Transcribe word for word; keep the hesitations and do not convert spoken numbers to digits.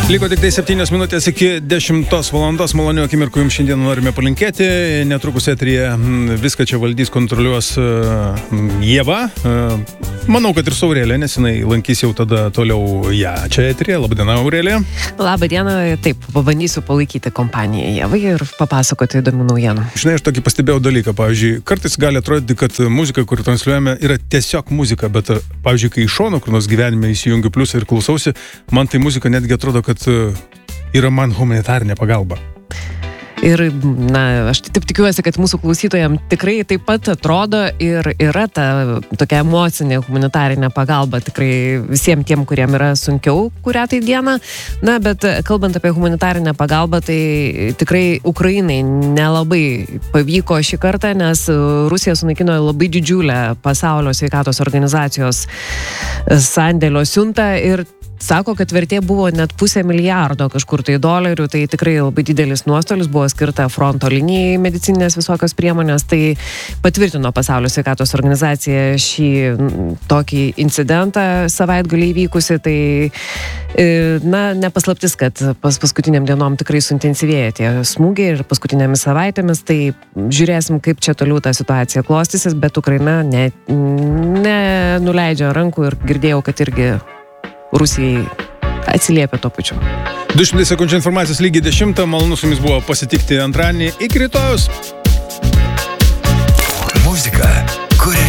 Liko tik tai septynios minutės iki dešimtos valandos. Malonių akimirkų jums šiandien norime palinkėti. Netrukus eteryje viską čia valdys, kontroliuos Ieva. Manau, kad ir su Aurelija, nes jinai lankys jau tada toliau ją čia eteryje. Labadiena, Aurelija. Labadiena, taip, pabandysiu palaikyti kompaniją Ievai ir papasakoti įdomių naujienų. Žinai, aš tokį pastebėjau dalyką. Pavyzdžiui, kartais gali atrodyti, kad muzika, kurį transliuojame, yra tiesiog muzika, bet, pavyzdžiui, kai iš šono, kur nors gyvenime įsijungiu pliusą ir klausausi, man tai muzika netgi atrodo, kad yra man humanitarinė pagalba. Ir, na, aš taip tikiuosi, kad mūsų klausytojams tikrai taip pat atrodo ir yra ta tokia emocinė humanitarinė pagalba tikrai visiems tiem, kuriem yra sunkiau kurią tai dieną. Na, bet kalbant apie humanitarinę pagalbą, tai tikrai Ukrainai nelabai pavyko šį kartą, nes Rusija sunaikino labai didžiulę pasaulio sveikatos organizacijos sandėlio siuntą ir sako, kad vertė buvo net pusę milijardo kažkur tai dolerių, tai tikrai labai didelis nuostolis, buvo skirta fronto linijai medicinės visokios priemonės, tai patvirtino pasaulio sveikatos organizacija šį tokį incidentą savaitgalį įvykusi, tai na, nepaslaptis, kad pas paskutiniam dienom tikrai suintensyvėja tie smūgiai ir paskutinėmis savaitėmis, tai žiūrėsim, kaip čia toliau ta situacija klostysis, bet Ukraina ne, ne nuleidžia rankų ir girdėjau, kad irgi Rusijai atsiliepia to pačiu. du šimtai sekundžių informacijos lygiai dešimtą. Malonu su jumis buvo pasitikti antradienį. Iki rytojus.